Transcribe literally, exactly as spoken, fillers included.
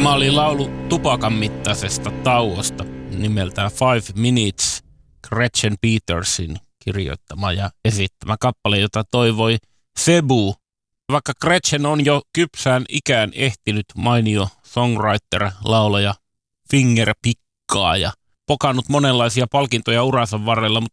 Tämä oli laulu tupakan mittaisesta tauosta nimeltään Five Minutes, Gretchen Petersin kirjoittama ja esittämä kappale, jota toivoi Sebu. Vaikka Gretchen on jo kypsään ikään ehtinyt mainio songwriter, laulaja, fingerpikkaaja, pokannut monenlaisia palkintoja uransa varrella, mutta